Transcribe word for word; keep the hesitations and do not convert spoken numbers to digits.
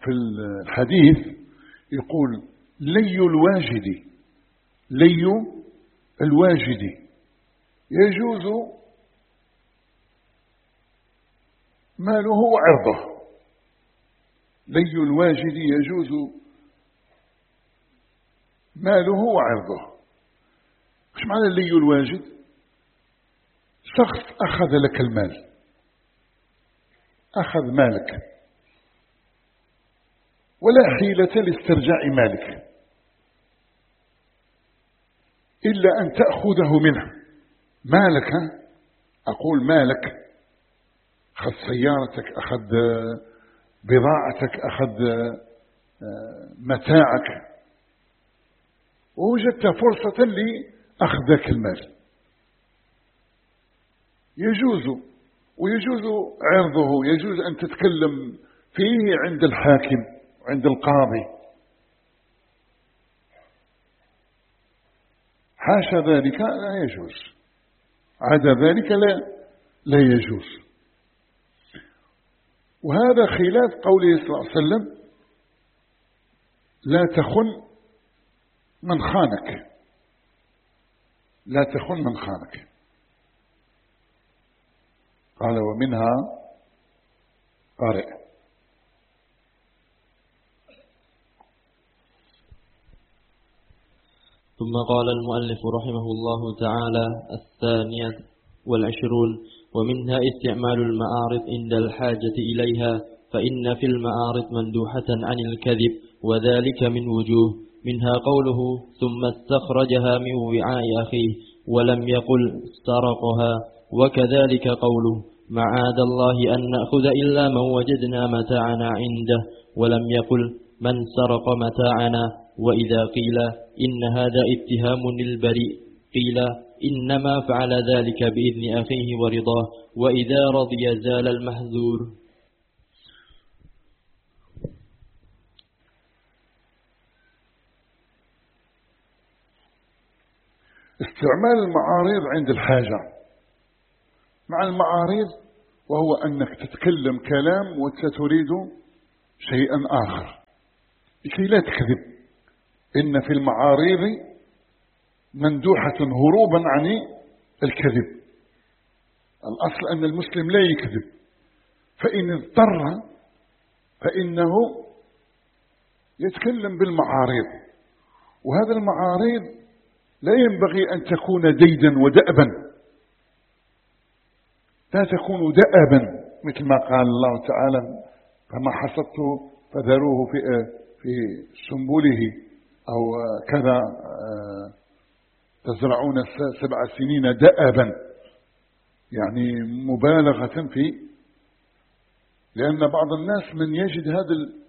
في الحديث يقول لي الواجد، لي الواجد يجوز ماله وعرضه. لي الواجد يجوز ماله وعرضه. ايش معنى لي الواجد؟ شخص أخذ لك المال، أخذ مالك ولا حيلة لاسترجاع مالك إلا أن تأخذه منه. مالك، أقول مالك، أخذ سيارتك، أخذ بضاعتك، أخذ متاعك، ووجدت فرصة لأخذك المال، يجوز، ويجوز عرضه، يجوز أن تتكلم فيه عند الحاكم وعند القاضي. حاشا ذلك لا يجوز، عدا ذلك لا لا يجوز. وهذا خلاف قوله صلى الله عليه وسلم لا تخن من خانك، لا تخن من خانك. قال ومنها قارئ. ثم قال المؤلف رحمه الله تعالى: الثانية والعشرون: ومنها استعمال المعارض عند الحاجة إليها، فإن في المعارض مندوحة عن الكذب، وذلك من وجوه، منها قوله ثم استخرجها من وعاء أخيه ولم يقل سرقها، وكذلك قوله معاذ الله أن نأخذ إلا من وجدنا متاعنا عنده، ولم يقل من سرق متاعنا. وإذا قيل إن هذا اتهام للبريء قيل إنما فعل ذلك بإذن أخيه ورضاه، وإذا رضي زال المحذور. استعمال المعارض عند الحاجة. مع المعارض وهو أنك تتكلم كلام وتريد شيئا آخر لكي لا تكذب. إن في المعارض مندوحة هروبا عن الكذب. الأصل أن المسلم لا يكذب، فإن اضطر فإنه يتكلم بالمعارض. وهذا المعارض لا ينبغي أن تكون ديدا ودأبا، لا تكون دأبا، مثل ما قال الله تعالى فما حصدته فذروه في في سنبله أو كذا تزرعون سبع سنين دأبا، يعني مبالغة في. لأن بعض الناس من يجد هذا